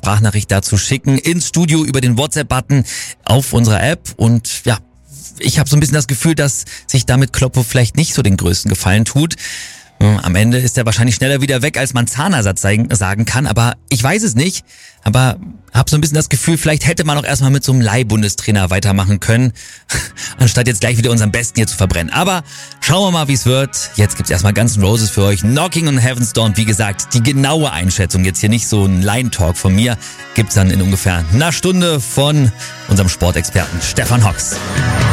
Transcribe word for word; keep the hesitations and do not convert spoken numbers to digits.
Sprachnachricht dazu schicken ins Studio über den WhatsApp-Button auf unserer App. Und ja, ich habe so ein bisschen das Gefühl, dass sich damit Kloppo vielleicht nicht so den größten Gefallen tut. Am Ende ist er wahrscheinlich schneller wieder weg, als man Zahnersatz sagen kann, aber ich weiß es nicht. Aber habe so ein bisschen das Gefühl, vielleicht hätte man auch erstmal mit so einem Leih-Bundestrainer weitermachen können, anstatt jetzt gleich wieder unseren Besten hier zu verbrennen. Aber schauen wir mal, wie es wird. Jetzt gibt's erstmal Guns N' Roses für euch. Knocking on Heaven's Door. Und wie gesagt, die genaue Einschätzung, jetzt hier nicht so ein Line-Talk von mir, gibt's dann in ungefähr einer Stunde von unserem Sportexperten Stefan Hocks.